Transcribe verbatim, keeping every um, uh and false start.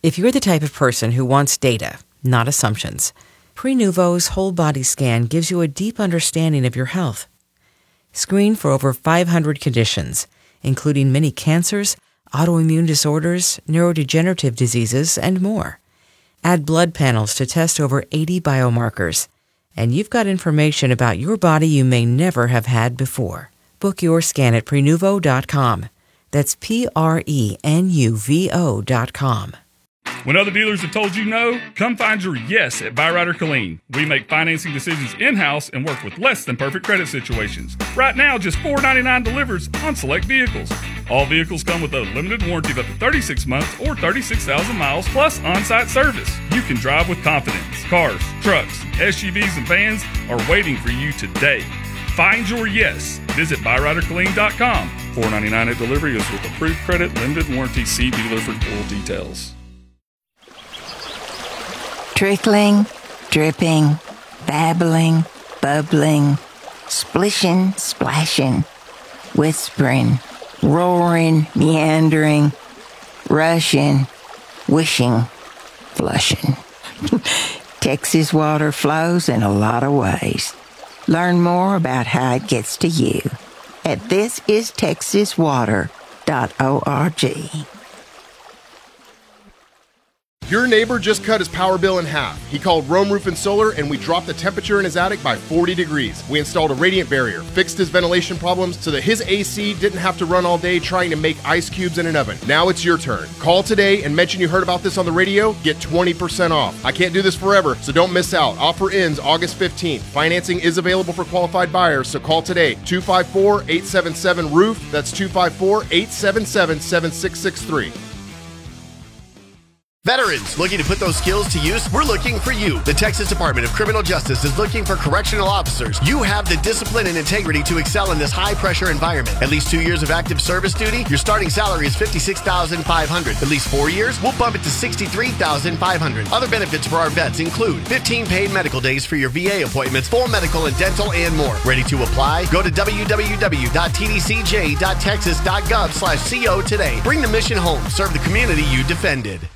If you're the type of person who wants data, not assumptions, Prenuvo's whole body scan gives you a deep understanding of your health. Screen for over five hundred conditions, including many cancers, autoimmune disorders, neurodegenerative diseases, and more. Add blood panels to test over eighty biomarkers, and you've got information about your body you may never have had before. Book your scan at Prenuvo dot com. That's P R E N U V O dot com. When other dealers have told you no, come find your yes at Byrider Killeen. We make financing decisions in-house and work with less than perfect credit situations. Right now, just four dollars and ninety-nine cents delivers on select vehicles. All vehicles come with a limited warranty of up to thirty-six months or thirty-six thousand miles plus on-site service. You can drive with confidence. Cars, trucks, S U Vs, and vans are waiting for you today. Find your yes. Visit Byrider Killeen dot com. four dollars and ninety-nine cents at delivery is with approved credit, limited warranty. See dealer for full details. Trickling, dripping, babbling, bubbling, splishing, splashing, whispering, roaring, meandering, rushing, wishing, flushing. Texas water flows in a lot of ways. Learn more about how it gets to you at this is texas water dot org. Your neighbor just cut his power bill in half. He called Rome Roof and Solar, and we dropped the temperature in his attic by forty degrees. We installed a radiant barrier, fixed his ventilation problems so that his A C didn't have to run all day trying to make ice cubes in an oven. Now it's your turn. Call today and mention you heard about this on the radio. Get twenty percent off. I can't do this forever, so don't miss out. Offer ends August fifteenth. Financing is available for qualified buyers, so call today. two five four, eight seven seven, roof. That's two five four, eight seven seven, seven six six three. Veterans looking to put those skills to use? We're looking for you. The Texas Department of Criminal Justice is looking for correctional officers. You have the discipline and integrity to excel in this high-pressure environment. At least two years of active service duty, your starting salary is fifty-six thousand five hundred dollars. At least four years, we'll bump it to sixty-three thousand five hundred dollars. Other benefits for our vets include fifteen paid medical days for your V A appointments, full medical and dental, and more. Ready to apply? Go to w w w dot t d c j dot texas dot gov slash co today. Bring the mission home. Serve the community you defended.